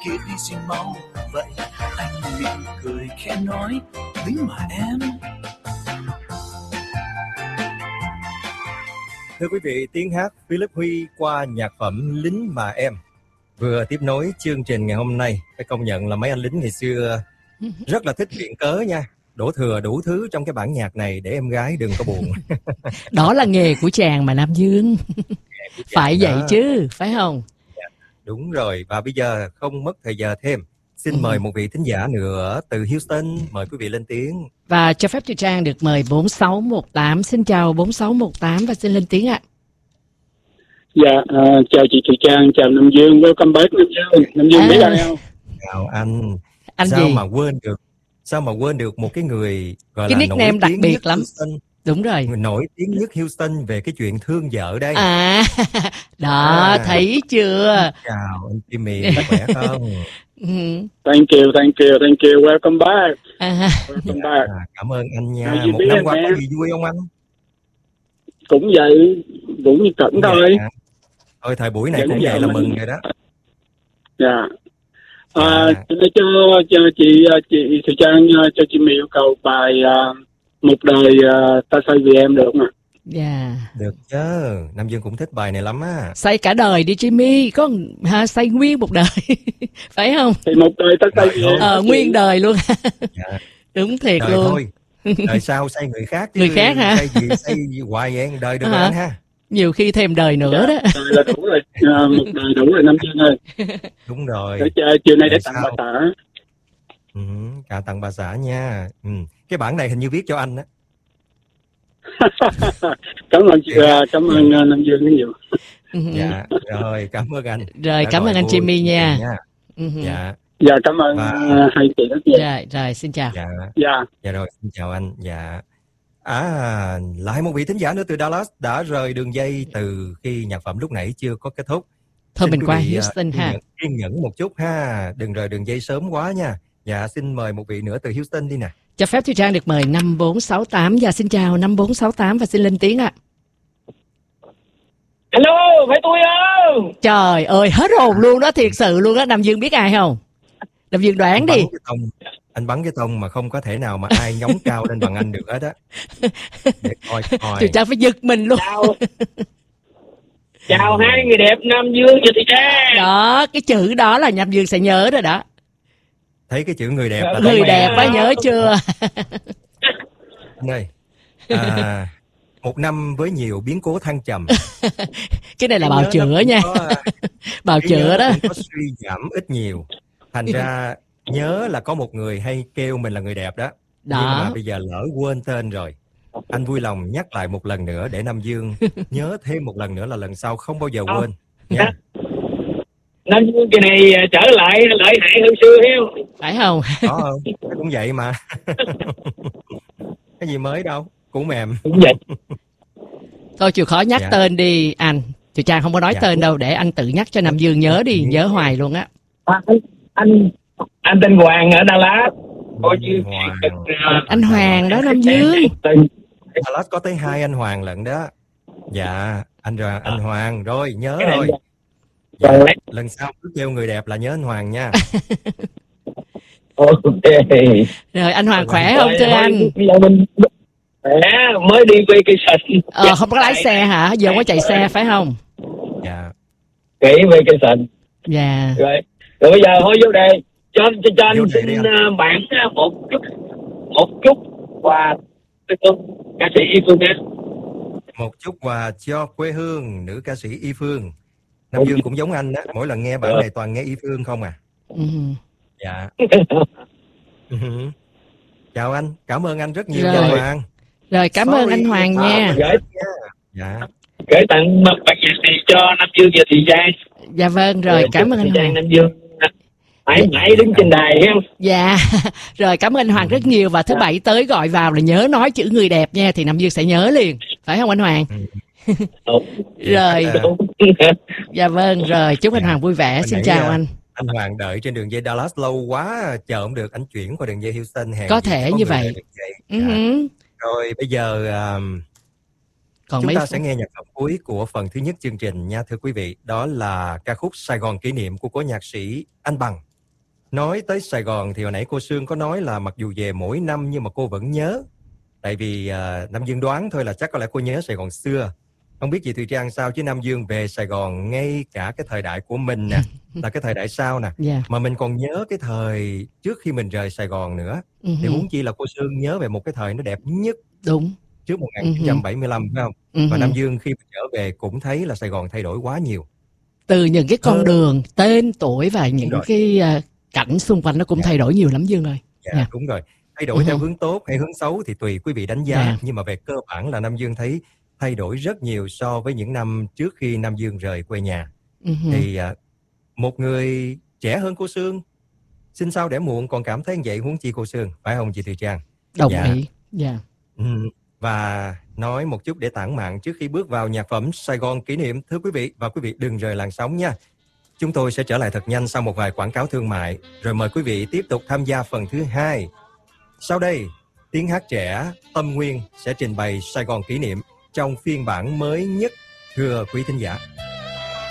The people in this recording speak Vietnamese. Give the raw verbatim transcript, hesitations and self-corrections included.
kia đi xin mau. Vậy anh mỉm cười khẽ nói, lính mà em. Thưa quý vị, tiếng hát Philip Huy qua nhạc phẩm Lính Mà Em vừa tiếp nối chương trình ngày hôm nay. Phải công nhận là mấy anh lính ngày xưa rất là thích viện cớ nha, đổ thừa đủ thứ trong cái bản nhạc này để em gái đừng có buồn. Đó là nghề của chàng mà Nam Dương. Phải vậy đó. chứ, phải không? Đúng rồi, và bây giờ không mất thời giờ thêm, xin ừ. mời một vị thính giả nữa từ Houston, mời quý vị lên tiếng. Và cho phép chị Trang được mời bốn sáu một tám. Xin chào bốn sáu một tám và xin lên tiếng ạ. Dạ, uh, chào chị Thùy Trang, chào Nam Dương, welcome back Nam Dương. Nam Dương à. biết ai không? Chào anh. Anh sao gì? mà quên được? Sao mà quên được một cái người gọi cái là nổi nickname đặc tiếng biệt nhất lắm. Houston. Đúng rồi. Người nổi tiếng nhất Houston về cái chuyện thương vợ đây. À, đó, à. thấy chưa? Chào anh Jimmy, khỏe không? Thank you, thank you, thank you, welcome back. À. Welcome back. À, cảm ơn anh nha. Một năm qua có gì vui không anh? Cũng vậy, cũng như cẩn thôi. À. Thôi thời buổi này cũng vậy là mừng rồi đó. Dạ. À, cho, cho, cho chị chị Thùy Trang cho chị Mỹ yêu cầu bài uh, Một Đời uh, Ta Say Vì Em được không ạ? Dạ. Được chứ, Nam Dương cũng thích bài này lắm á. Say cả đời đi Jimmy, có ha, say nguyên một đời, phải không? Thì một đời ta say vì em. Ờ, nguyên đời luôn. Dạ. Đúng thiệt đời luôn. Thôi. Đời sau say người khác chứ. Người khác hả? Say gì, say gì hoài vậy, đời được rồi anh ha. Nhiều khi thêm đời nữa dạ, đó. Đời là đủ rồi, à, một đời đủ rồi Nam Dương ơi. Đúng rồi. Để, chiều nay để tặng bà xã. Ừ, cả tặng bà xã nha. Ừ. Cái bản này hình như viết cho anh á. Cảm ơn chị, cảm ơn uh, Nam Dương rất nhiều. Dạ, rồi cảm ơn anh. Rồi cảm ơn anh Jimmy nha. nha. Dạ. Dạ cảm ơn Và... uh, hai chị rất nhiều. Dạ, rồi xin chào. Dạ. Dạ. Dạ rồi, xin chào anh. Dạ. À, lại một vị thính giả nữa từ Dallas đã rời đường dây từ khi nhạc phẩm lúc nãy chưa có kết thúc. Thôi mình qua vị, Houston uh, ha. Kiên nhẫn một chút ha, đừng rời đường dây sớm quá nha. Dạ, xin mời một vị nữa từ Houston đi nè. Cho phép Thùy Trang được mời năm bốn sáu tám. Và xin chào năm bốn sáu tám và xin lên tiếng ạ. Hello, phải tôi không? Trời ơi, hết hồn luôn đó, thiệt sự luôn đó. Nam Dương biết ai không? Nam Dương đoán anh đi. Bắn cái tông, anh bắn cái tông mà không có thể nào mà ai nhóng cao lên bằng anh được hết á. Để coi coi. Thùy Trang phải giật mình luôn. Chào, chào hai người đẹp Nam Dương và Thùy Trang. Đó, cái chữ đó là Nam Dương sẽ nhớ rồi đó. Thấy cái chữ người đẹp là người đẹp quá, nhớ chưa? Anh ơi, à, một năm với nhiều biến cố thăng trầm. Cái này là bào chữa nha. Có, bào chữa đó. Có suy giảm ít nhiều. Thành ra nhớ là có một người hay kêu mình là người đẹp đó. Đó. Nhưng mà bây giờ lỡ quên tên rồi. Anh vui lòng nhắc lại một lần nữa để Nam Dương nhớ thêm một lần nữa là lần sau không bao giờ quên nha. Nam Dương kỳ này trở lại lợi hại hơn xưa hiểu phải không? Có không? Cũng vậy mà. Cái gì mới đâu, cũng mềm. Cũng vậy. Thôi chịu khó nhắc dạ. tên đi anh. Chị Trang không có nói dạ. tên đâu, để anh tự nhắc cho Nam Dương nhớ đi, nhớ hoài luôn á. À, anh, anh anh tên Hoàng ở Dallas. Coi như Hoàng. Anh Hoàng đó Nam Dương. Dallas có tới hai anh Hoàng lận đó. Dạ, anh rồi anh Hoàng rồi, nhớ cái rồi. Dạ, lần sau cứ kêu người đẹp là nhớ anh Hoàng nha. Ok. Rồi anh Hoàng khỏe không thưa anh? Bây giờ mình khỏe, mới đi vacation. Ờ không có lái xe hả? Giờ không có chạy xe phải không? Dạ. Kỹ vacation. Dạ. Rồi, rồi bây giờ thôi vô đề. Cho cho, cho anh xin anh. Bạn một chút một chút quà ca sĩ Y Phương nha. Một chút quà cho quê hương nữ ca sĩ Y Phương. Nam Dương cũng giống anh đó, mỗi lần nghe bản này toàn nghe Y Phương không à. Ừ. Dạ. Chào anh, cảm ơn anh rất nhiều. Rồi, Hoàng. Rồi cảm Sorry. ơn anh Hoàng nha. Gửi, dạ. Gửi tặng bản nhạc này cho Nam Dương và Thị Giang. Dạ vâng, rồi, rồi cảm ơn anh Hoàng. Nam Dương mãi mãi đứng trên đài không? Dạ. Rồi cảm ơn anh Hoàng rất nhiều. Và thứ bảy tới gọi vào là nhớ nói chữ người đẹp nha, thì Nam Dương sẽ nhớ liền. Phải không anh Hoàng? Rồi. Dạ vâng, rồi chúc anh Hoàng vui vẻ. Xin chào anh. Anh Hoàng đợi trên đường dây Dallas lâu quá, chờ không được, anh chuyển qua đường dây Houston. Hàng có thể có như vậy. Dạ. Uh-huh. Rồi bây giờ um, Còn chúng ta phút? sẽ nghe nhạc phẩm cuối của phần thứ nhất chương trình nha thưa quý vị. Đó là ca khúc Sài Gòn Kỷ Niệm của cố nhạc sĩ Anh Bằng. Nói tới Sài Gòn thì hồi nãy cô Sương có nói là mặc dù về mỗi năm nhưng mà cô vẫn nhớ. Tại vì uh, Nam Dương đoán thôi là chắc có lẽ cô nhớ Sài Gòn xưa. Không biết chị Thùy Trang sao chứ Nam Dương về Sài Gòn ngay cả cái thời đại của mình nè, là cái thời đại sau nè. Dạ. Mà mình còn nhớ cái thời trước khi mình rời Sài Gòn nữa. Ừ Thì hử. huống chi là cô Sương nhớ về một cái thời nó đẹp nhất Đúng. trước một nghìn chín trăm bảy mươi lăm phải không? Ừ Và hử. Nam Dương khi trở về cũng thấy là Sài Gòn thay đổi quá nhiều. Từ những cái con Ờ. đường, tên tuổi và những rồi. cái uh, cảnh xung quanh nó cũng Dạ. thay đổi nhiều lắm Dương ơi. Dạ, Dạ. đúng rồi. Thay đổi Ừ theo hử. hướng tốt hay hướng xấu thì tùy quý vị đánh giá. Dạ. Nhưng mà về cơ bản là Nam Dương thấy thay đổi rất nhiều so với những năm trước khi Nam Dương rời quê nhà. Ừ hử. Thì à, một người trẻ hơn cô Sương, sinh sau đẻ muộn còn cảm thấy vậy, huống chi cô Sương, phải không chị Thùy Trang? Đồng Dạ. ý. Dạ. Ừ. Và nói một chút để tản mạn trước khi bước vào nhạc phẩm Sài Gòn kỷ niệm, thưa quý vị, và quý vị đừng rời làn sóng nha. Chúng tôi sẽ trở lại thật nhanh sau một vài quảng cáo thương mại, rồi mời quý vị tiếp tục tham gia phần thứ hai. Sau đây, tiếng hát trẻ Tâm Nguyên sẽ trình bày Sài Gòn kỷ niệm trong phiên bản mới nhất, thưa quý thính giả.